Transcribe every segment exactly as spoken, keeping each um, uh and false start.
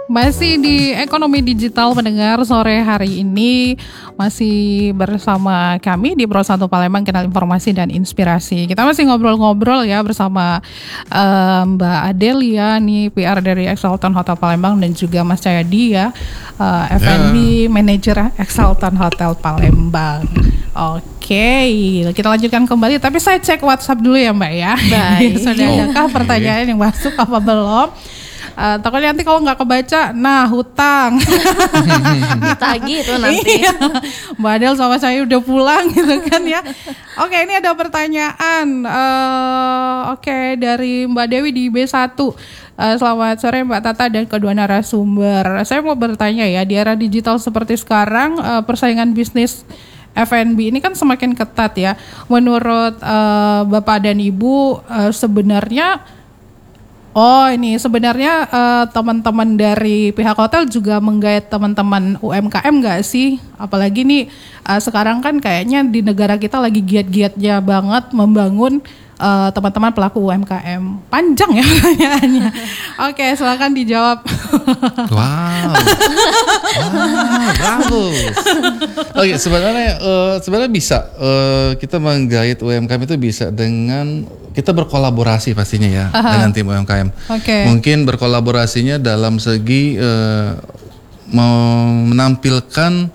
Masih di Ekonomi Digital pendengar, sore hari ini masih bersama kami di Pro satu Palembang, Kenal Informasi dan Inspirasi. Kita masih ngobrol-ngobrol ya bersama uh, Mbak Adelia nih, P R dari Exaltan Hotel Palembang, dan juga Mas Cahyadi ya, uh, F and B yeah. Manager Exaltan Hotel Palembang. Oke, kita lanjutkan kembali, tapi saya cek WhatsApp dulu ya Mbak ya. Baik. Sudah adakah pertanyaan yang masuk apa belum? Uh, takutnya nanti kalau nggak kebaca, nah hutang ditagih itu nanti. Iya. Mbak Adel sama saya udah pulang gitu kan ya. Oke, ini ada pertanyaan. Uh, Oke, dari Mbak Dewi di B satu. Uh, selamat sore Mbak Tata dan kedua narasumber. Saya mau bertanya ya, di era digital seperti sekarang, uh, persaingan bisnis F and B ini kan semakin ketat ya. Menurut uh, Bapak dan Ibu, uh, sebenarnya Oh ini sebenarnya uh, teman-teman dari pihak hotel juga menggait teman-teman U M K M nggak sih? Apalagi nih uh, sekarang kan kayaknya di negara kita lagi giat-giatnya banget membangun uh, teman-teman pelaku U M K M. Panjang ya pertanyaannya. Oke, silakan dijawab. Wow, wow, bravo. Oke, sebenarnya uh, sebenarnya bisa uh, kita menggait U M K M itu bisa dengan kita berkolaborasi pastinya ya. Aha. Dengan tim U M K M. Okay. Mungkin berkolaborasinya dalam segi uh, menampilkan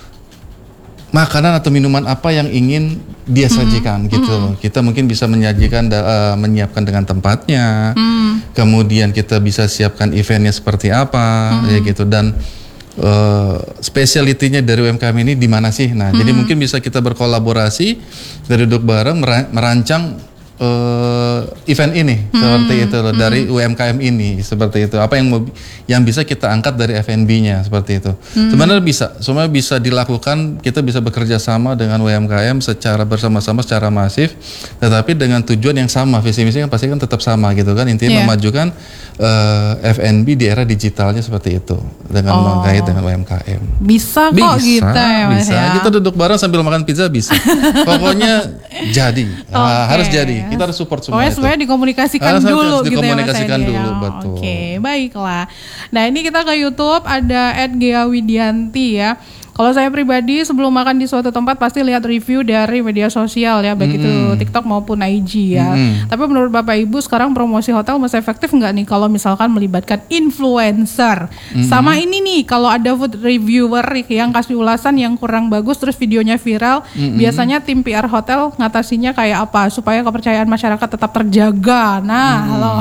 makanan atau minuman apa yang ingin dia sajikan, mm-hmm. gitu. Mm-hmm. Kita mungkin bisa menyajikan, uh, menyiapkan dengan tempatnya. Mm. Kemudian kita bisa siapkan eventnya seperti apa, mm-hmm. ya gitu. Dan uh, spesialitinya dari U M K M ini di mana sih? Nah, mm-hmm. jadi mungkin bisa kita berkolaborasi, kita duduk bareng merancang Uh, event ini hmm, seperti itu loh, hmm. dari U M K M ini seperti itu. Apa yang mau, yang bisa kita angkat dari F and B-nya seperti itu. Hmm. Sebenarnya bisa, semua bisa dilakukan. Kita bisa bekerja sama dengan U M K M secara bersama-sama, secara masif, tetapi dengan tujuan yang sama, visi misi kan pasti kan tetap sama gitu kan. Intinya yeah. memajukan uh, F and B di era digitalnya seperti itu dengan oh. menggait dengan U M K M. Bisa kok bisa, gitu ya Mas bisa. Ya. Kita duduk bareng sambil makan pizza bisa. Pokoknya jadi, okay. uh, harus jadi. Kita harus support semua. Pokoknya itu. semuanya dikomunikasikan harus dulu gitu dikomunikasikan ya Mas dulu, ya. betul. Oke, okay, baiklah. Nah ini kita ke YouTube, ada at Gea Widianti ya. Kalau saya pribadi sebelum makan di suatu tempat pasti lihat review dari media sosial ya, baik mm-hmm. itu TikTok maupun I G ya. Mm-hmm. Tapi menurut Bapak Ibu sekarang promosi hotel masih efektif nggak nih kalau misalkan melibatkan influencer? Mm-hmm. Sama ini nih, kalau ada food reviewer yang kasih ulasan yang kurang bagus terus videonya viral, mm-hmm. biasanya tim P R hotel ngatasinya kayak apa supaya kepercayaan masyarakat tetap terjaga? Nah, mm-hmm. halo.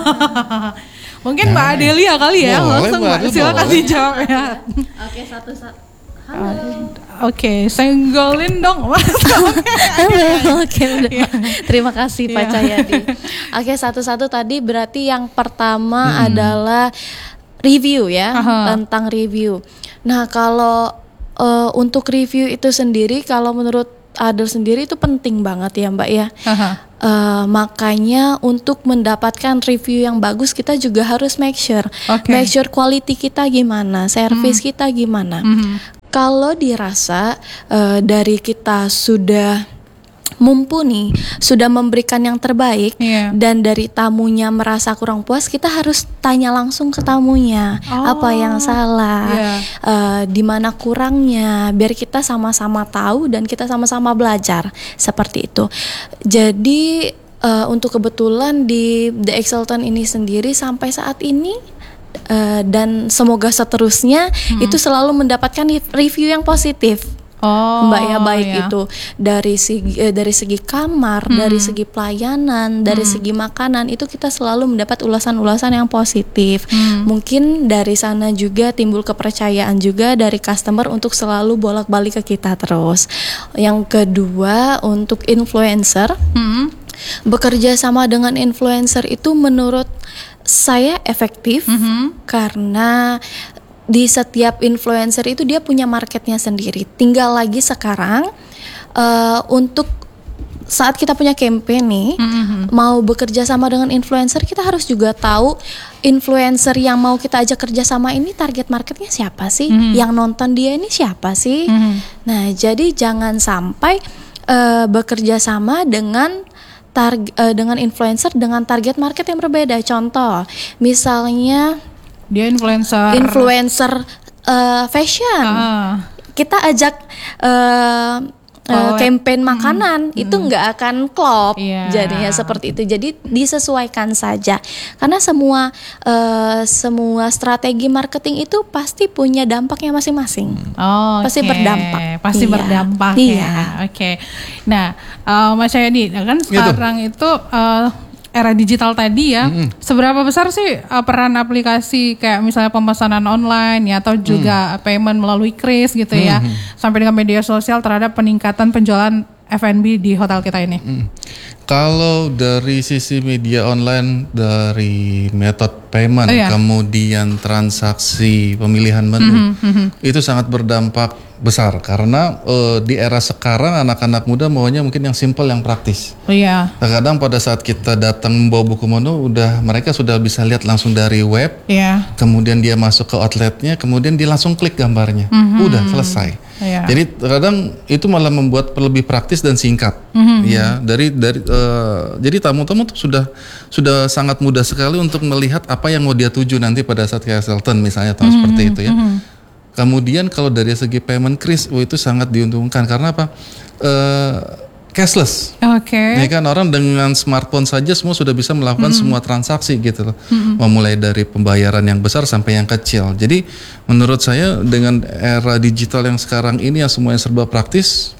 Mungkin nah, Mbak Adelia kali ya, boleh, langsung Mbak, silakan dijawab ya. Oke, satu-satu. Uh, Oke, okay. senggolin dong. Oke, terima kasih Pak Cahyadi. Oke, satu-satu tadi berarti yang pertama hmm. adalah review ya, Aha. tentang review. Nah, kalau uh, untuk review itu sendiri, kalau menurut Adel sendiri itu penting banget ya Mbak ya. Uh, makanya untuk mendapatkan review yang bagus kita juga harus make sure, okay. make sure quality kita gimana, service hmm. kita gimana. Hmm. Kalau dirasa uh, dari kita sudah mumpuni, sudah memberikan yang terbaik, yeah. dan dari tamunya merasa kurang puas, kita harus tanya langsung ke tamunya, oh, apa yang salah, yeah. uh, di mana kurangnya, biar kita sama-sama tahu dan kita sama-sama belajar seperti itu. Jadi uh, untuk kebetulan di The Exaltan ini sendiri sampai saat ini, Uh, dan semoga seterusnya hmm. itu selalu mendapatkan review yang positif, oh, Mbak ya, baik ya. Itu dari segi eh, dari segi kamar, hmm. dari segi pelayanan, dari hmm. segi makanan, itu kita selalu mendapat ulasan-ulasan yang positif. Hmm. Mungkin dari sana juga timbul kepercayaan juga dari customer untuk selalu bolak-balik ke kita terus. Yang kedua, untuk influencer, hmm. bekerja sama dengan influencer itu menurut saya efektif, mm-hmm. karena di setiap influencer itu dia punya marketnya sendiri. Tinggal lagi sekarang uh, untuk saat kita punya campaign nih, mm-hmm. mau bekerja sama dengan influencer, kita harus juga tahu influencer yang mau kita ajak kerja sama ini target marketnya siapa sih, mm-hmm. yang nonton dia ini siapa sih. Mm-hmm. Nah, jadi jangan sampai uh, bekerja sama dengan Targ, uh, dengan influencer dengan target market yang berbeda. Contoh, misalnya Dia influencer. Influencer uh, fashion. Ah. Kita ajak uh, Uh, campaign makanan hmm. itu nggak akan klop, yeah. jadinya seperti itu. Jadi disesuaikan saja, karena semua uh, semua strategi marketing itu pasti punya dampaknya masing-masing. Oh, pasti okay. berdampak. Pasti iya. berdampak iya. ya. Oke. Okay. Nah, uh, Mas Cahyadi, kan sekarang gitu. itu uh, era digital tadi ya, mm-hmm. seberapa besar sih uh, peran aplikasi kayak misalnya pemesanan online ya, atau juga mm. payment melalui kris gitu ya, mm-hmm. sampai dengan media sosial terhadap peningkatan penjualan F and B di hotel kita ini? Mm. Kalau dari sisi media online, dari metode payment, oh, iya. kemudian transaksi, pemilihan menu, mm-hmm. itu sangat berdampak besar karena uh, di era sekarang anak-anak muda maunya mungkin yang simple, yang praktis. Oh iya. Terkadang pada saat kita datang membawa buku menu, udah mereka sudah bisa lihat langsung dari web. Iya. Kemudian dia masuk ke outletnya, kemudian dia langsung klik gambarnya, mm-hmm. udah selesai. Iya. Jadi terkadang itu malah membuat lebih praktis dan singkat. Mm-hmm. Ya, dari dari uh, jadi tamu-tamu tuh sudah sudah sangat mudah sekali untuk melihat apa yang mau dia tuju nanti pada saat kayak Hilton misalnya, atau mm-hmm. seperti itu ya. Mm-hmm. Kemudian kalau dari segi payment kris, oh itu sangat diuntungkan karena apa? Uh, cashless. Oke. Okay. Ini kan orang dengan smartphone saja semua sudah bisa melakukan mm-hmm. semua transaksi gitu loh. Mm-hmm. Memulai dari pembayaran yang besar sampai yang kecil. Jadi menurut saya dengan era digital yang sekarang ini yang semuanya serba praktis,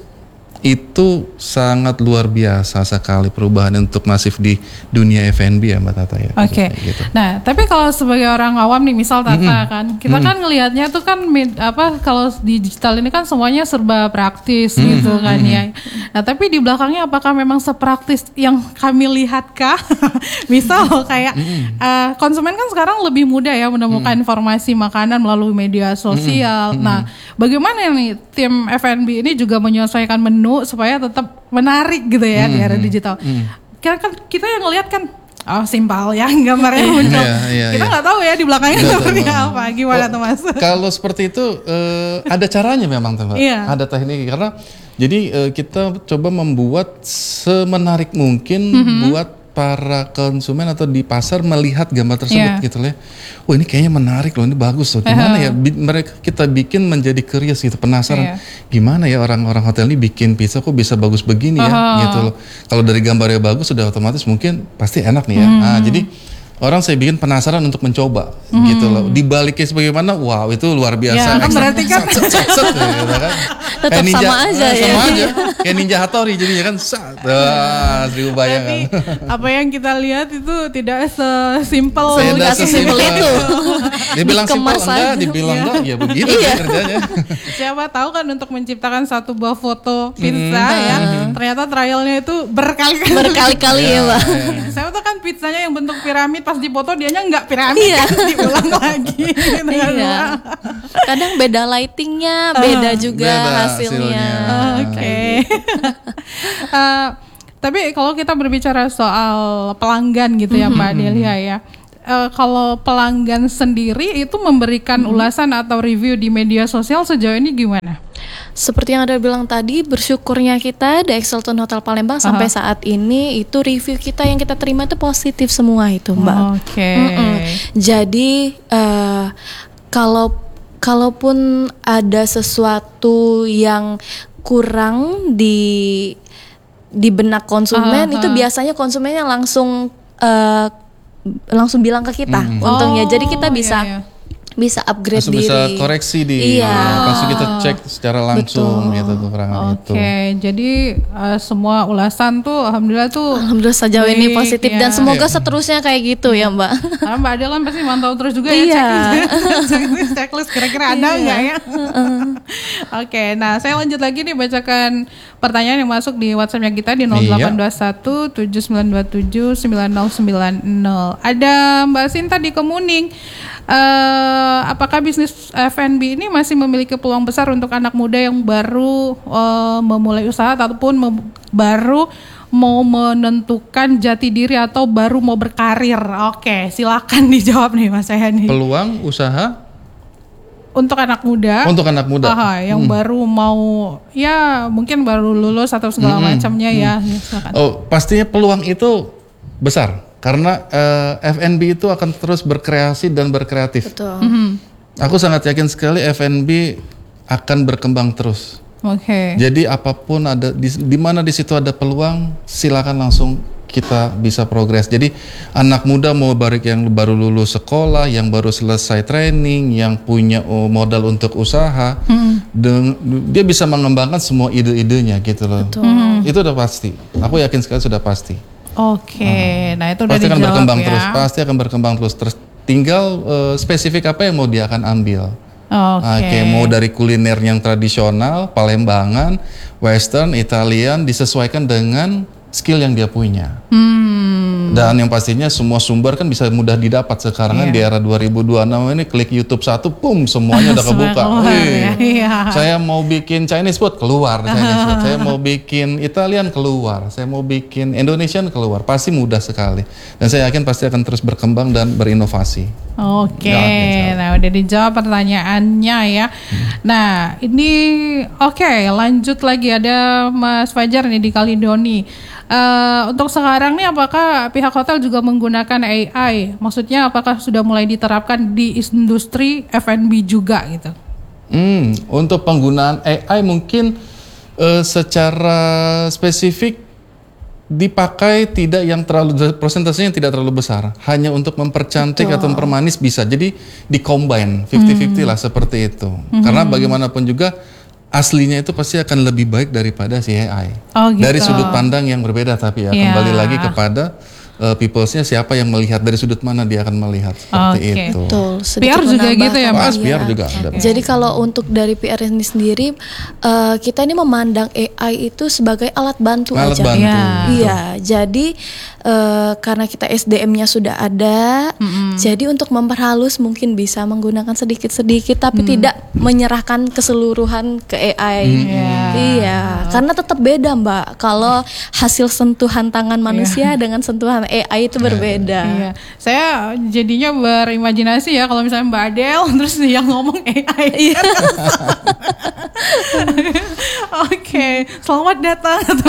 itu sangat luar biasa sekali perubahan untuk masif di dunia F and B ya Mbak Tata ya. Oke. Okay. Gitu. Nah, tapi kalau sebagai orang awam nih, misal Tata mm-hmm. kan, kita mm-hmm. kan ngelihatnya tuh kan apa, kalau di digital ini kan semuanya serba praktis mm-hmm. gitu kan mm-hmm. ya. Nah, tapi di belakangnya apakah memang sepraktis yang kami lihatkah? Misal kayak mm-hmm. uh, konsumen kan sekarang lebih mudah ya menemukan mm-hmm. informasi makanan melalui media sosial. Mm-hmm. Nah, bagaimana nih tim F and B ini juga menyesuaikan menu supaya tetap menarik gitu ya hmm, di era digital. Hmm. Kira kan kita yang ngelihat kan, oh simpel ya gambarnya muncul. Yeah, yeah, kita nggak yeah. tahu ya di belakangnya seperti apa. Gimana oh, tuh Mas? Kalau seperti itu uh, ada caranya memang teman. Yeah. Ada teknik karena jadi uh, kita coba membuat semenarik mungkin mm-hmm. buat para konsumen atau di pasar melihat gambar tersebut yeah. gitu ya. Oh ini kayaknya menarik loh, ini bagus loh. Gimana uh-huh. ya bi- mereka kita bikin menjadi curious gitu, penasaran. Yeah. Gimana ya orang-orang hotel ini bikin pizza kok bisa bagus begini ya uh-huh. gitu loh. Kalau dari gambarnya bagus sudah otomatis mungkin pasti enak nih ya. Hmm. Nah, jadi orang saya bikin penasaran untuk mencoba hmm. gitu loh. Dibaliknya sebagaimana, wow itu luar biasa. Ya, kan berarti kan set, set, set, gitu kan. Tetap ninja, sama aja ya. Sama aja. Kayak Ninja Hattori jadinya kan. Wah, seribu bayangan. Apa yang kita lihat itu tidak sesimpel tidak sesimpel itu. Dibilang simpel enggak, dibilang enggak, ya begitu iya. kerjanya. Siapa tahu kan untuk menciptakan satu buah foto pizza hmm. ya, ternyata trialnya itu berkali-kali. Berkali-kali ya, Pak. Saya tuh kan pizzanya yang bentuk piramid, pas dipoto dianya nggak piramid, iya. kan diulang lagi. Iya. Kadang beda lightingnya, beda uh, juga beda hasilnya. Oke. Okay. uh, tapi kalau kita berbicara soal pelanggan gitu ya, Mbak Delia ya. Uh, kalau pelanggan sendiri itu memberikan mm-hmm. ulasan atau review di media sosial sejauh ini gimana? Seperti yang Anda bilang tadi, bersyukurnya kita di Exelton Hotel Palembang uh-huh. sampai saat ini itu review kita yang kita terima itu positif semua itu, Mbak. Oke. Okay. Jadi uh, kalau kalaupun ada sesuatu yang kurang di di benak konsumen, uh-huh. itu biasanya konsumennya langsung uh, langsung bilang ke kita hmm. untungnya. Oh, jadi kita bisa iya, iya. bisa upgrade langsung diri. Bisa koreksi di iya. langsung kita cek secara langsung. Betul. Gitu kekurangan okay. itu. Oke, jadi uh, semua ulasan tuh alhamdulillah tuh alhamdulillah sejauh ini positif ya. Dan semoga iya. seterusnya kayak gitu ya, Mbak. Karena Mbak Adel kan pasti mantau terus juga iya. ya checklist checklist kira-kira ada enggak ya? Oke, okay, nah saya lanjut lagi nih bacakan pertanyaan yang masuk di WhatsApp-nya kita di nol delapan dua satu tujuh sembilan dua tujuh sembilan nol sembilan nol. Ada Mbak Sinta di Kemuning. Uh, apakah bisnis F and B ini masih memiliki peluang besar untuk anak muda yang baru uh, memulai usaha ataupun mem- baru mau menentukan jati diri atau baru mau berkarir? Oke, silakan dijawab nih Mas Cahyadi. Peluang usaha untuk anak muda, untuk anak muda aha, yang hmm. baru mau ya mungkin baru lulus atau segala hmm. macamnya hmm. ya. Oh, pastinya peluang itu besar. Karena uh, F and B itu akan terus berkreasi dan berkreatif. Betul. Mhm. Aku sangat yakin sekali F and B akan berkembang terus. Oke. Okay. Jadi apapun ada di, di mana di situ ada peluang, silakan langsung kita bisa progres. Jadi anak muda mau baik yang baru lulus sekolah, yang baru selesai training, yang punya oh, modal untuk usaha, hmm. deng, dia bisa mengembangkan semua ide-idenya gitu loh. Hmm. Itu udah pasti. Aku yakin sekali sudah pasti. Oke, okay. hmm. nah itu udah pasti akan berkembang ya. terus. Pasti akan berkembang terus. Terus tinggal uh, spesifik apa yang mau dia akan ambil. Oke, okay. okay, mau dari kuliner yang tradisional, Palembangan, Western, Italian, disesuaikan dengan skill yang dia punya. Hmm. Dan yang pastinya semua sumber kan bisa mudah didapat sekarang yeah. kan di era dua ribu dua puluh enam ini, klik YouTube satu, pum, semuanya udah kebuka. Keluar, ya. Yeah. Saya mau bikin Chinese food, keluar Chinese food. Saya mau bikin Italian, keluar. Saya mau bikin Indonesian, keluar. Pasti mudah sekali. Dan saya yakin pasti akan terus berkembang dan berinovasi. Oke, okay. Nah udah dijawab pertanyaannya ya. Hmm. Nah ini oke, okay, lanjut lagi ada Mas Fajar nih di Kalidoni. Uh, untuk sekarang nih apakah pihak hotel juga menggunakan A I? Maksudnya apakah sudah mulai diterapkan di industri F and B juga gitu? Hmm, untuk penggunaan A I mungkin uh, secara spesifik dipakai tidak yang terlalu, persentasenya tidak terlalu besar, hanya untuk mempercantik Betul. atau mempermanis bisa. Jadi di combine fifty fifty hmm. lah seperti itu. Hmm. Karena bagaimanapun juga aslinya itu pasti akan lebih baik daripada si A I. Oh, gitu. Dari sudut pandang yang berbeda tapi ya yeah. kembali lagi kepada uh, peoplesnya, siapa yang melihat, dari sudut mana dia akan melihat seperti okay. itu. Betul. P R juga gitu ya, Mas? P R juga ada. Okay. Jadi kalau untuk dari P R ini sendiri, uh, kita ini memandang A I itu sebagai alat bantu alat aja. Bantu. Iya. Iya. Jadi uh, karena kita S D M-nya sudah ada, mm-hmm. jadi untuk memperhalus mungkin bisa menggunakan sedikit-sedikit, tapi mm. tidak menyerahkan keseluruhan ke A I. Mm. Yeah. Iya. Karena tetap beda, Mbak. Kalau hasil sentuhan tangan manusia yeah. dengan sentuhan A I itu berbeda. Iya. Saya jadinya berimajinasi ya kalau misalnya Mbak Adele terus yang ngomong A I. Iya. Oke, okay. Selamat datang atau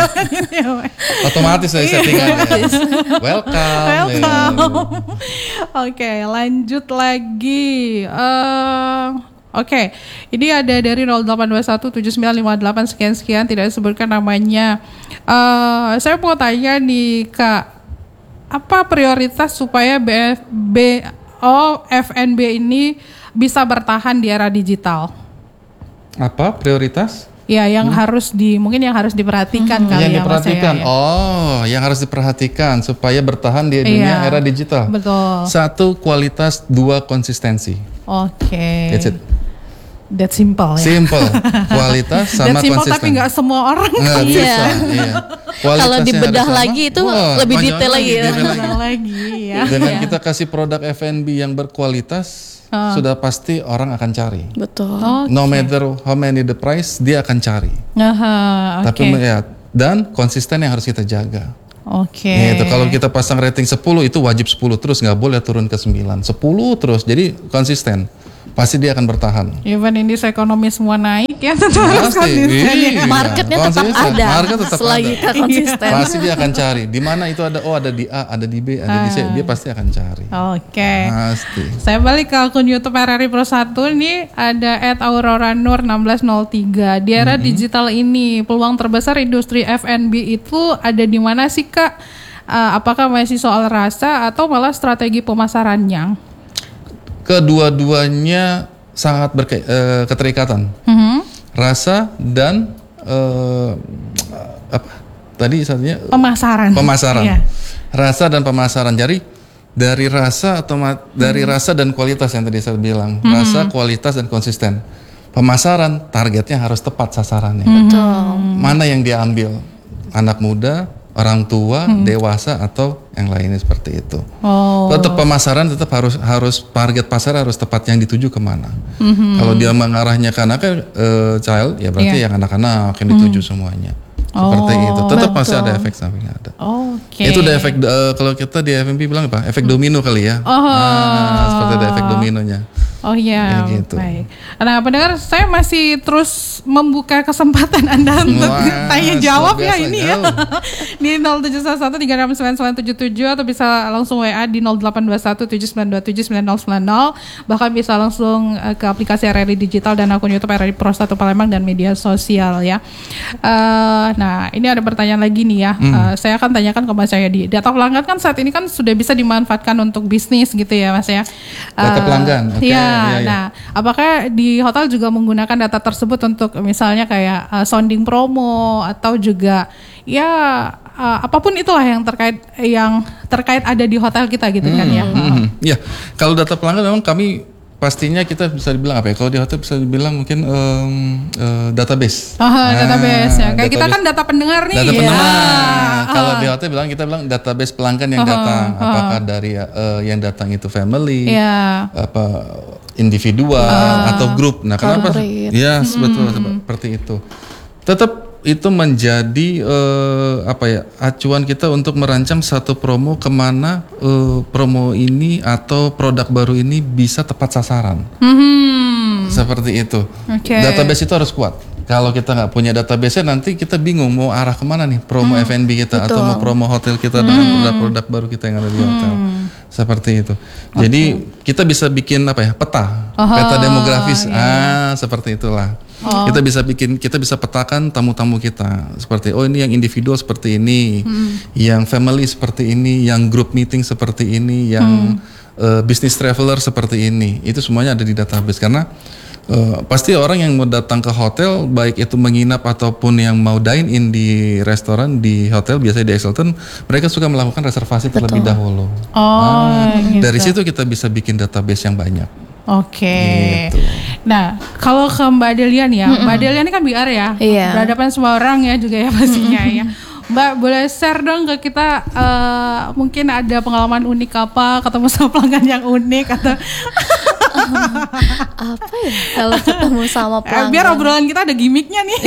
otomatis saya settingannya. Welcome. Welcome. Oke, okay, lanjut lagi. Uh, Oke, okay. Ini ada dari nol delapan dua satu tujuh sembilan lima delapan sekian sekian, tidak disebutkan namanya. Uh, saya mau tanya nih Kak, apa prioritas supaya B F B oh, F and B ini bisa bertahan di era digital? Apa prioritas? Ya, yang hmm. harus di mungkin yang harus diperhatikan hmm. kali yang ya diperhatikan. Mas ya. Oh, yang harus diperhatikan supaya bertahan di dunia iya. era digital. Betul. Satu, kualitas, dua, konsistensi. Oke. Okay. That's it. That's simple ya. Simple. Kualitas sama That's simple, konsisten. Tapi nggak semua orang. Nggak iya. bisa. Iya. Kalau dibedah lagi itu wow, lebih detail lagi. Detail lagi ya. Dengan kita kasih produk F and B yang berkualitas, Uh. sudah pasti orang akan cari. Betul. Okay. No matter how many the price, dia akan cari. Aha, Tapi okay. ya, dan konsisten yang harus kita jaga. Oke. Okay. Gitu. Kalau kita pasang rating sepuluh itu wajib sepuluh terus, nggak boleh turun ke sembilan. sepuluh terus. Jadi konsisten. Pasti dia akan bertahan. Even indeks ekonomi semua naik ya tentu harus konsisten. Iya. Marketnya tetap ada. Market tetap selagi ada. konsisten. Pasti dia akan cari. Di mana itu ada, oh ada di A, ada di B, ada ah. di C, dia pasti akan cari. Oke. Okay. Pasti. Saya balik ke akun YouTube R R I Pro satu nih, ada at Aurora Nur enam belas nol tiga. Di era mm-hmm. digital ini, peluang terbesar industri F and B itu ada di mana sih Kak? Uh, apakah masih soal rasa atau malah strategi pemasarannya? Kedua-duanya sangat berke, uh, keterikatan, mm-hmm. rasa dan uh, apa tadi satunya pemasaran. Pemasaran, yeah. rasa dan pemasaran. Jadi dari rasa atau ma- dari mm-hmm. rasa dan kualitas yang tadi saya bilang, mm-hmm. rasa, kualitas dan konsisten. Pemasaran targetnya harus tepat sasarannya. Mm-hmm. Mana yang dia ambil, anak muda, orang tua, hmm. dewasa atau yang lainnya seperti itu. Oh. Tetap pemasaran tetap harus harus target pasar harus tepat yang dituju kemana. Mm-hmm. Kalau dia mengarahnya ke anaknya uh, child, ya berarti yeah. yang anak-anak yang dituju mm. semuanya. Seperti oh, itu. Tetap pasti ada efek samping ada. Oke. Okay. Itu ada efek uh, kalau kita di F and B bilang apa? Efek domino kali ya. Oh. Nah, seperti ada efek dominonya. Oh iya, ya, gitu. Baik. Nah pendengar, saya masih terus membuka kesempatan Anda untuk Wah, tanya jawab ya biasa, ini ya di nol tujuh satu satu tiga enam sembilan sembilan tujuh tujuh atau bisa langsung W A di nol delapan dua satu tujuh sembilan dua tujuh sembilan nol sembilan nol, bahkan bisa langsung uh, ke aplikasi R R I Digital dan akun YouTube R R I Pro satu Palembang dan media sosial ya. Uh, nah ini ada pertanyaan lagi nih ya. Hmm. Uh, saya akan tanyakan ke Mas Cahyadi. Data pelanggan kan saat ini kan sudah bisa dimanfaatkan untuk bisnis gitu ya Mas ya. Uh, Data pelanggan. Okay. Ya, Ya, ya. nah, apakah di hotel juga menggunakan data tersebut untuk misalnya kayak uh, sounding promo atau juga ya uh, apapun itulah yang terkait yang terkait ada di hotel kita gitu hmm, kan ya? Hmm, ya, kalau data pelanggan memang kami pastinya kita bisa dibilang apa ya? Kalau di hotel bisa dibilang mungkin um, uh, database. Oh, nah, database ya. Kayak database. Kita kan data pendengar nih. Data ya. pendengar. Nah, kalau di hotel bilang kita bilang database pelanggan yang uh, datang. Uh, Apakah dari uh, yang datang itu family, yeah. apa individual uh, atau grup. Nah, kenapa? Ya, betul hmm. seperti itu. Tetap itu menjadi uh, apa ya acuan kita untuk merancang satu promo kemana uh, promo ini atau produk baru ini bisa tepat sasaran. Hmm. Seperti itu. Okay. Database itu harus kuat. Kalau kita nggak punya database nanti kita bingung mau arah kemana nih promo hmm. F and B kita. Betul. Atau mau promo hotel kita hmm. dengan produk-produk baru kita yang ada di hotel. Hmm. Seperti itu. Okay. Jadi kita bisa bikin apa ya peta, oh, peta demografis. Yeah. Ah, seperti itulah. Oh. Kita bisa bikin, kita bisa petakan tamu-tamu kita seperti oh ini yang individual seperti ini, hmm. yang family seperti ini, yang group meeting seperti ini, yang hmm. uh, business traveler seperti ini. Itu semuanya ada di database karena uh, pasti orang yang mau datang ke hotel baik itu menginap ataupun yang mau dine in di restoran di hotel biasanya di Exelton mereka suka melakukan reservasi terlebih Betul. dahulu. Oh, nah, gitu. Dari situ kita bisa bikin database yang banyak. Oke, okay. Gitu. Nah kalau ke Mbak Delian ya, mm-mm. Mbak Delian ini kan B R ya, yeah. berhadapan semua orang ya juga ya pastinya ya. Mbak boleh share dong ke kita uh, mungkin ada pengalaman unik apa, ketemu sama pelanggan yang unik atau apa ya kalau ketemu sama pelanggan? Biar obrolan kita ada gimmicknya nih.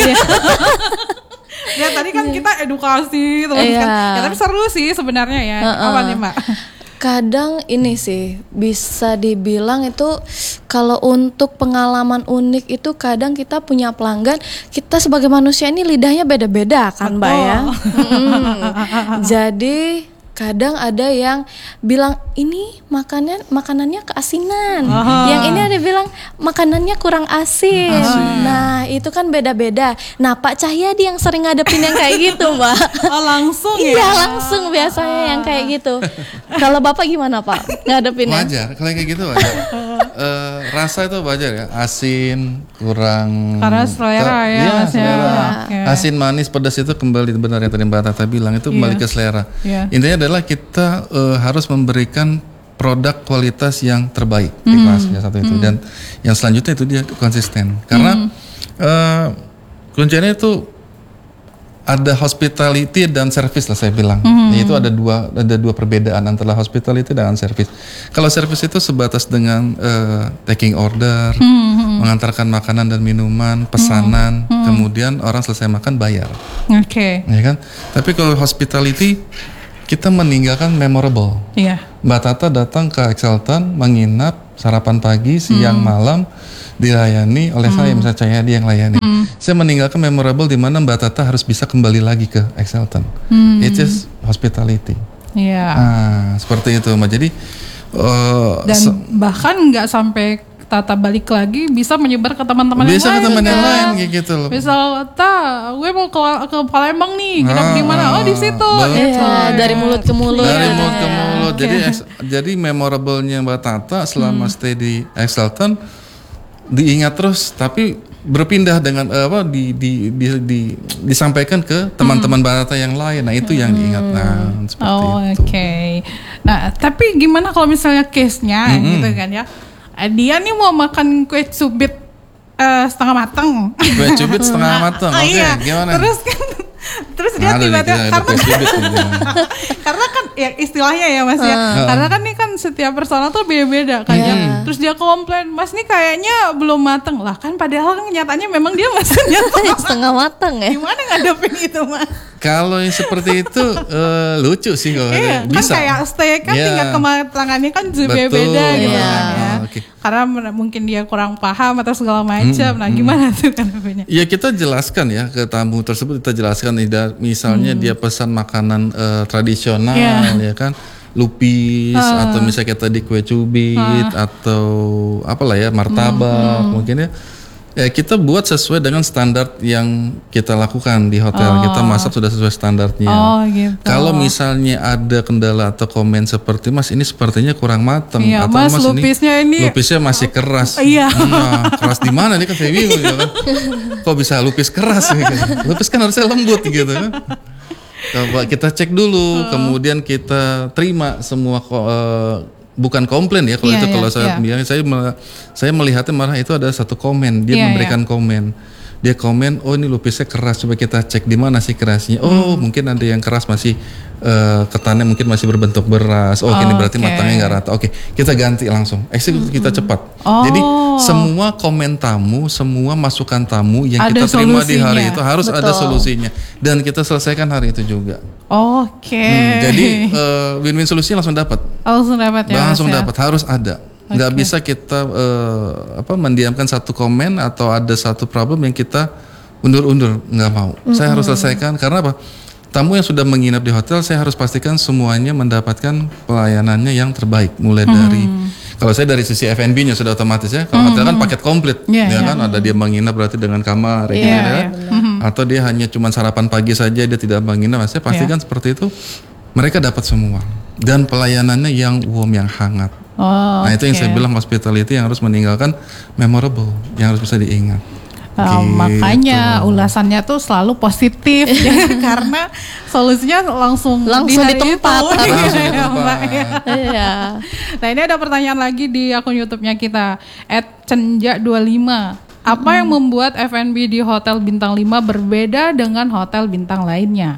Ya tadi kan kita edukasi terus yeah. kan, ya, tapi seru sih sebenarnya ya. Uh-uh. Apa nih Mbak? Kadang ini sih bisa dibilang itu kalau untuk pengalaman unik itu kadang kita punya pelanggan kita sebagai manusia ini lidahnya beda-beda kan Mbak ya. hmm. Jadi kadang ada yang bilang ini makanan makanannya keasinan, Aha. yang ini ada bilang makanannya kurang asin. Asin. Nah itu kan beda-beda. Nah Pak Cahyadi yang sering ngadepin yang kayak gitu Mbak. Oh langsung ya? Iya langsung biasanya yang kayak gitu. Kalau Bapak gimana Pak ngadepinnya? Wajar, kalau kayak gitu wajar. uh, rasa itu wajar ya, asin kurang. Karena selera ya, ya selera. Ya. Okay. Asin manis pedas itu kembali benar yang tadi Mbak Tata bilang itu kembali yeah. ke selera. Yeah. Intinya adalah kita uh, harus memberikan produk kualitas yang terbaik mm. di kelasnya satu itu mm. dan yang selanjutnya itu dia konsisten karena mm. uh, kuncinya itu ada hospitality dan service lah saya bilang mm. itu ada dua ada dua perbedaan antara hospitality dan service. Kalau service itu sebatas dengan uh, taking order, mm. mengantarkan makanan dan minuman, pesanan, mm. kemudian orang selesai makan bayar. Oke. Okay. Ya kan? Tapi kalau hospitality kita meninggalkan memorable. Iya. Mbak Tata datang ke Exelton, menginap, sarapan pagi, siang, hmm. malam, dilayani oleh hmm. saya, misalnya Cahyadi yang layani. Hmm. Saya meninggalkan memorable di mana Mbak Tata harus bisa kembali lagi ke Exelton. Hmm. It is hospitality. Iya. Nah, seperti itu Mbak. Jadi uh, dan se- bahkan nggak sampai Tata balik lagi bisa menyebar ke teman-teman yang lain. Bisa ke teman yang lain kayak gitu loh. Misal, Ta, gue mau ke, ke Palembang nih, nginep di mana? Oh di situ. Gitu. Ya, dari mulut ke mulut. Dari mulut ke mulut. Okay. Jadi jadi memorable-nya Mbak Tata selama hmm. stay di Exelton diingat terus, tapi berpindah dengan uh, apa di, di, di, di disampaikan ke teman-teman hmm. Mbak Tata yang lain. Nah itu hmm. yang diingat. Nah seperti oh, itu. Oke. Okay. Nah tapi gimana kalau misalnya case-nya hmm. gitu kan ya? Dia nih mau makan kue cubit uh, setengah mateng. Kue cubit setengah mateng, oke. Okay, iya. Gimana? Terus kan, terus dia tiba-tiba karena karena kan ya istilahnya ya Mas ya. Uh. Karena kan nih kan setiap personal tuh beda-beda kan yeah. ya. Terus dia komplain, Mas nih kayaknya belum mateng lah kan. Padahal kan nyatanya memang dia masih setengah mateng ya. Gimana ngadepin itu Mas? Kalau yang seperti itu uh, lucu sih kalau iya, bisa. Kan kayak steak kan yeah. tingkat kematangannya kan juga beda gitu yeah. kan ya. okay. Karena mungkin dia kurang paham atau segala macam. Hmm, nah, gimana hmm. tuh kanapenya? Ya kita jelaskan ya ke tamu tersebut, kita jelaskan misalnya hmm. dia pesan makanan uh, tradisional yeah. ya kan, lupis uh. atau misalnya kita tadi kue cubit uh. atau apalah ya martabak hmm. mungkin ya. Ya kita buat sesuai dengan standar yang kita lakukan di hotel. Oh. Kita masak sudah sesuai standarnya. Oh, gitu. Kalau misalnya ada kendala atau komen seperti Mas ini sepertinya kurang matang iya, atau Mas, Mas lupisnya ini, ini lupisnya masih keras. Iya. Nah, keras di mana nih kan saya bingung gitu kan. Kok bisa lupis keras gitu. Lupis kan harusnya lembut gitu kan. Coba kita cek dulu, oh. kemudian kita terima semua uh, bukan komplain ya kalau yeah, itu kalau yeah, saya yeah. bilang saya saya melihatnya malah itu ada satu komen dia yeah, memberikan yeah. komen dia komen oh ini lupisnya keras, coba kita cek di mana sih kerasnya. Oh hmm. mungkin ada yang keras masih uh, ketannya mungkin masih berbentuk beras. Oh, oh ini berarti okay. matangnya nggak rata. Oke, okay, kita ganti langsung. Eksekusi hmm. kita cepat. Oh. Jadi semua komen tamu, semua masukan tamu yang ada kita terima solusinya. Di hari itu harus Betul. ada solusinya dan kita selesaikan hari itu juga. Oke. Okay. Hmm, jadi uh, win-win solusinya langsung dapat. Langsung dapat ya. Langsung ya? dapat, harus ada. Okay. Nggak bisa kita uh, apa mendiamkan satu komen atau ada satu problem yang kita undur-undur, nggak mau. Mm-hmm. Saya harus selesaikan karena apa? Tamu yang sudah menginap di hotel, saya harus pastikan semuanya mendapatkan pelayanannya yang terbaik. Mulai mm-hmm. dari kalau saya dari sisi F and B-nya sudah otomatis ya. Kalau mm-hmm. hotel kan paket komplit, yeah, ya yeah. kan ada dia menginap berarti dengan kamar, yeah, gitu, ya. Yeah, mm-hmm. Atau dia hanya cuma sarapan pagi saja, dia tidak menginap. Saya pastikan yeah. seperti itu. Mereka dapat semua dan pelayanannya yang warm, yang hangat. Oh, nah itu okay. yang saya bilang hospitality yang harus meninggalkan memorable, yang harus bisa diingat. Uh, gitu. Makanya ulasannya tuh selalu positif ya, karena solusinya langsung langsung di, di tempat. Langsung di tempat. Iya. Nah ini ada pertanyaan lagi di akun YouTube-nya kita et cenja dua puluh lima. Apa hmm. yang membuat F and B di hotel bintang lima berbeda dengan hotel bintang lainnya?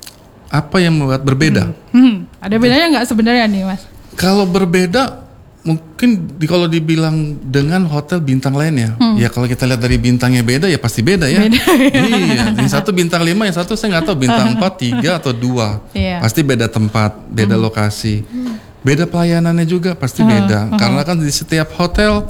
Apa yang membuat berbeda? Hmm. Hmm. Ada bedanya nggak sebenarnya nih Mas? Kalau berbeda mungkin di, kalau dibilang dengan hotel bintang lainnya, hmm. ya kalau kita lihat dari bintangnya beda ya pasti beda ya. Beda, ya. Iya, yang satu bintang lima, yang satu saya nggak tahu bintang empat, tiga atau dua. Yeah. Pasti beda tempat, beda hmm. lokasi, beda pelayanannya juga pasti uh, beda. Uh, Karena kan di setiap hotel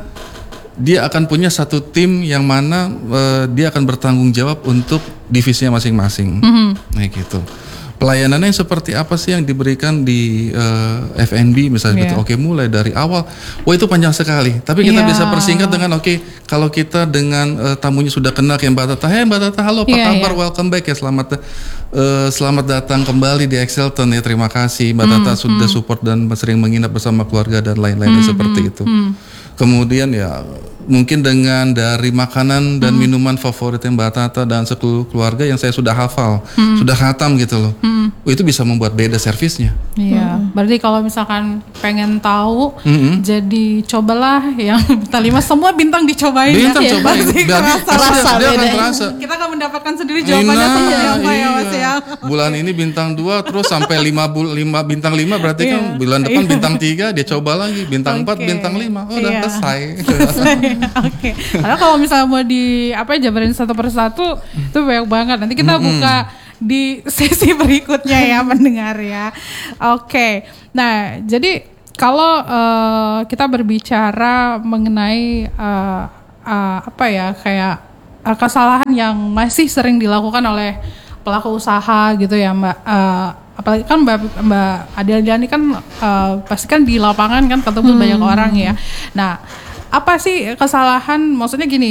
dia akan punya satu tim yang mana uh, dia akan bertanggung jawab untuk divisinya masing-masing. Uh, nah gitu. Pelayanannya seperti apa sih yang diberikan di uh, F and B misalnya yeah. gitu. Oke, mulai dari awal. Wah, itu panjang sekali. Tapi kita yeah. bisa persingkat dengan oke, okay, kalau kita dengan uh, tamunya sudah kenal kayak Mbak Tata. Hey Mbak Tata, halo, apa yeah, kabar? Yeah. Welcome back ya. Selamat uh, selamat datang kembali di Excelton ya. Terima kasih Mbak mm, Tata sudah mm. support dan sering menginap bersama keluarga dan lain-lainnya mm, seperti mm, itu. Mm. Kemudian ya mungkin dengan dari makanan dan hmm. minuman favorit yang Mbak Tata dan seluruh keluarga yang saya sudah hafal, hmm. sudah khatam gitu loh. Hmm. Oh, itu bisa membuat beda servisnya. Iya, hmm. berarti kalau misalkan pengen tahu, hmm. jadi cobalah yang bintang lima, semua bintang dicobain. Bintang ya. cobain, pasti kerasa, kerasa dia akan terasa. Kita akan mendapatkan sendiri jawabannya Ina, seperti apa iya. ya Mas ya. Bulan ini bintang dua, terus sampai lima, lima bintang lima, berarti kan yeah. bulan depan yeah. bintang tiga, dia coba lagi bintang empat, okay. bintang lima, oh, udah yeah. selesai. Oke, okay. Karena kalau misalnya mau di apa ya jabarin satu persatu itu banyak banget. Nanti kita mm-hmm. buka di sesi berikutnya ya mendengar ya. Oke, okay. Nah jadi kalau uh, kita berbicara mengenai uh, uh, apa ya kayak uh, kesalahan yang masih sering dilakukan oleh pelaku usaha gitu ya Mbak. Uh, apalagi kan Mbak Mbak Adelia ini kan uh, pasti kan di lapangan kan ketemu hmm. banyak orang ya. Nah apa sih kesalahan, maksudnya gini,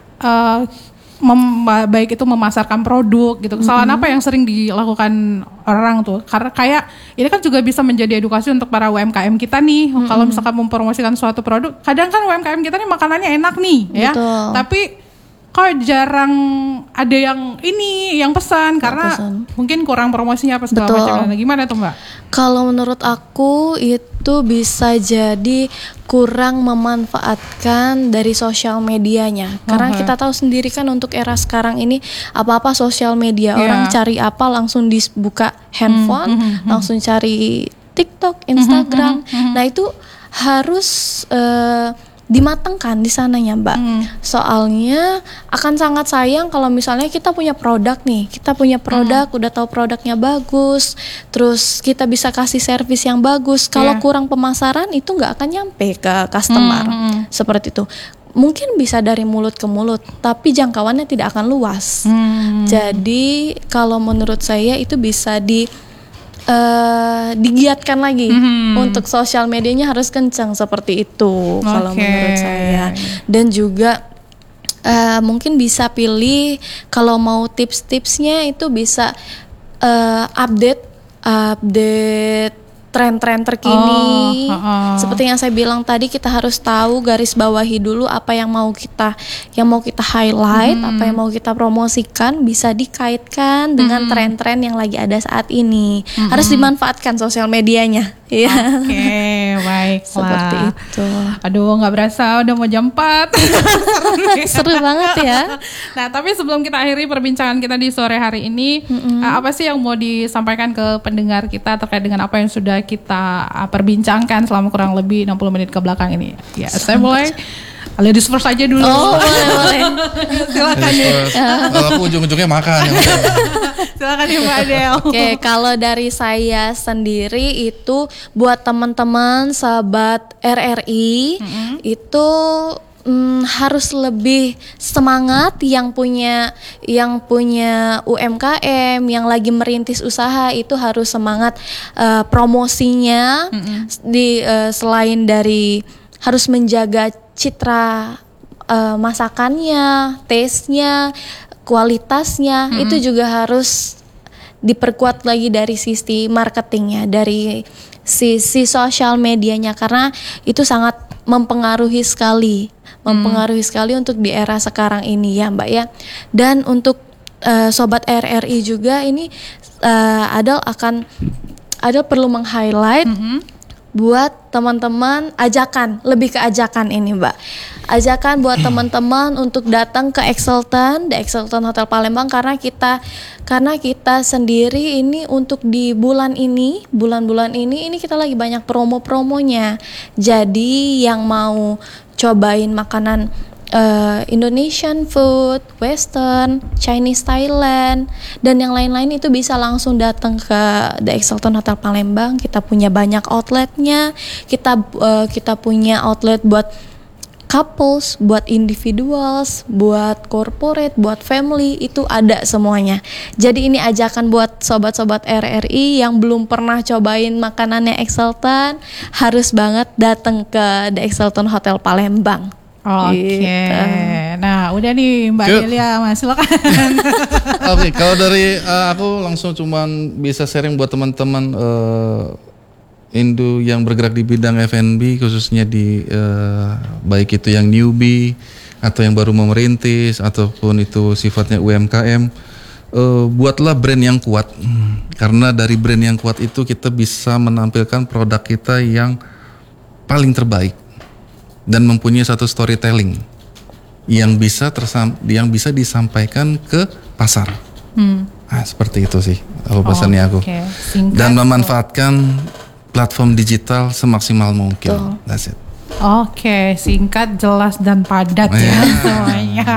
uh, mem- baik itu memasarkan produk gitu, kesalahan mm-hmm. apa yang sering dilakukan orang tuh, karena kayak ini kan juga bisa menjadi edukasi untuk para U M K M kita nih, mm-hmm. kalau misalkan mempromosikan suatu produk, kadang kan U M K M kita nih makanannya enak nih. Betul. Ya, tapi kok jarang ada yang ini yang pesan karena pesan. Mungkin kurang promosinya apa segala macam. Nah, gimana tuh Mbak? Kalau menurut aku itu bisa jadi kurang memanfaatkan dari sosial medianya. Karena uh-huh. kita tahu sendiri kan untuk era sekarang ini apa-apa sosial media, yeah. orang cari apa langsung dibuka handphone, mm-hmm. langsung cari TikTok, Instagram. Mm-hmm. Nah itu harus uh, dimatangkan di sananya Mbak. Hmm. Soalnya akan sangat sayang kalau misalnya kita punya produk nih, kita punya produk, hmm. udah tahu produknya bagus, terus kita bisa kasih servis yang bagus. Kalau yeah. kurang pemasaran itu nggak akan nyampe ke customer, hmm. seperti itu. Mungkin bisa dari mulut ke mulut, tapi jangkauannya tidak akan luas. Hmm. Jadi kalau menurut saya itu bisa di uh, digiatkan lagi hmm. untuk sosial medianya harus kencang seperti itu. Okay. Kalau menurut saya. Dan juga uh, mungkin bisa pilih kalau mau tips-tipsnya itu bisa uh, update update tren-tren terkini. Oh, uh, uh. Seperti yang saya bilang tadi, kita harus tahu garis bawahi dulu apa yang mau kita yang mau kita highlight, hmm. apa yang mau kita promosikan, bisa dikaitkan dengan hmm. tren-tren yang lagi ada saat ini. Hmm. Harus dimanfaatkan sosial medianya. Iya. Oke, okay, baiklah. Seperti itu. Aduh, nggak berasa udah mau jam empat. Seru banget ya. Nah, tapi sebelum kita akhiri perbincangan kita di sore hari ini, mm-hmm. apa sih yang mau disampaikan ke pendengar kita terkait dengan apa yang sudah kita perbincangkan selama kurang lebih enam puluh menit ke belakang ini? Ya, saya mulai ladies first aja dulu. Oh, boleh, boleh. Silakan ya. Kalau aku ujung-ujungnya makan. Silakan ya Mbak Adel. Oke, okay, kalau dari saya sendiri itu buat teman-teman sahabat R R I mm-hmm. itu Hmm, harus lebih semangat yang punya yang punya U M K M, yang lagi merintis usaha itu harus semangat uh, promosinya mm-hmm. di uh, selain dari harus menjaga citra uh, masakannya, taste-nya, kualitasnya, mm-hmm. itu juga harus diperkuat lagi dari sisi marketingnya, dari sisi sosial medianya, karena itu sangat mempengaruhi sekali, mempengaruhi hmm. sekali untuk di era sekarang ini ya Mbak ya. Dan untuk uh, sobat R R I juga ini uh, Adel akan Adel perlu meng-highlight mm-hmm. buat teman-teman, ajakan, lebih ke ajakan ini Mbak. Ajakan buat teman-teman untuk datang ke Exelton, The Exelton Hotel Palembang, karena kita karena kita sendiri ini untuk di bulan ini, bulan-bulan ini ini kita lagi banyak promo-promonya. Jadi yang mau cobain makanan uh, Indonesian food, Western, Chinese, Thailand, dan yang lain-lain itu bisa langsung datang ke The Exelton Hotel Palembang. Kita punya banyak outletnya. Kita uh, kita punya outlet buat couples, buat individuals, buat corporate, buat family, itu ada semuanya. Jadi ini ajakan buat sobat-sobat R R I yang belum pernah cobain makanannya Exelton, harus banget datang ke The Exelton Hotel Palembang. Oke, okay. Gitu. Nah udah nih Mbak Delia, Mas silakan. Oke, okay, kalau dari uh, aku langsung cuman bisa sharing buat teman-teman uh, Indo yang bergerak di bidang F and B, khususnya di uh, baik itu yang newbie atau yang baru mau merintis ataupun itu sifatnya U M K M, uh, buatlah brand yang kuat, hmm, karena dari brand yang kuat itu kita bisa menampilkan produk kita yang paling terbaik dan mempunyai satu storytelling yang bisa tersam- yang bisa disampaikan ke pasar. Hmm. Nah, seperti itu sih aku pesannya aku. Okay. Dan memanfaatkan platform digital semaksimal mungkin. Tuh. That's it. Oke, okay, singkat, jelas dan padat ya semuanya.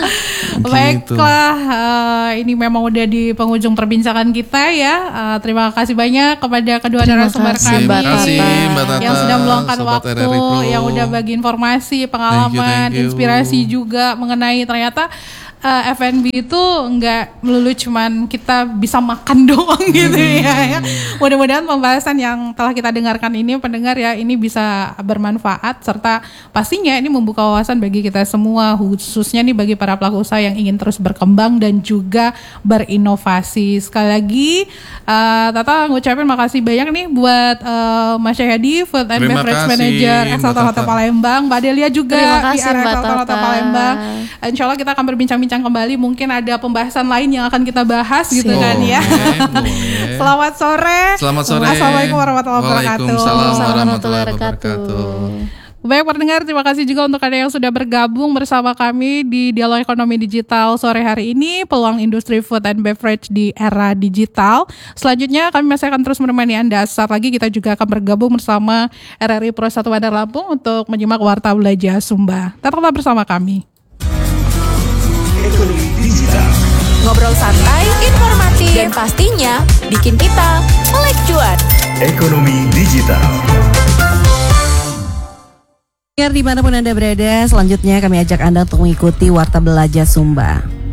Baiklah, uh, ini memang udah di penghujung perbincangan kita ya. Uh, terima kasih banyak kepada kedua narasumber kami Mbak Tata, Mbak Tata, yang sudah meluangkan waktu, yang udah bagi informasi, pengalaman, thank you, thank you. Inspirasi juga mengenai ternyata Uh, F and B itu nggak melulu cuman kita bisa makan doang gitu ya, ya. Mudah-mudahan pembahasan yang telah kita dengarkan ini pendengar ya ini bisa bermanfaat serta pastinya ini membuka wawasan bagi kita semua, khususnya nih bagi para pelaku usaha yang ingin terus berkembang dan juga berinovasi. Sekali lagi uh, Tata ngucapin makasih banyak nih buat uh, Mas Syahadi, Food and Beverage Manager Exelton Hotel Palembang, Mbak Delia juga di area Exelton Hotel Palembang. Insya Allah kita akan berbincang-bincang kembali, mungkin ada pembahasan lain yang akan kita bahas gitu oh, kan ya. Boleh. Selamat sore. Selamat sore. Assalamualaikum warahmatullahi wabarakatuh. Waalaikumsalam warahmatullahi wabarakatuh. Baik pendengar, terima kasih juga untuk Anda yang sudah bergabung bersama kami di Dialog Ekonomi Digital sore hari ini, peluang industri food and beverage di era digital. Selanjutnya kami masih akan terus menemani Anda. Saat lagi kita juga akan bergabung bersama R R I Pro satu Bandar Lampung untuk menyimak Warta Belajar Sumba. Tetaplah bersama kami. Ekonomi Digital. Ngobrol santai, informatif, dan pastinya bikin kita melek cuan. Ekonomi Digital. Dimanapun Anda berada, selanjutnya kami ajak Anda untuk mengikuti Warta Belajar Sumba.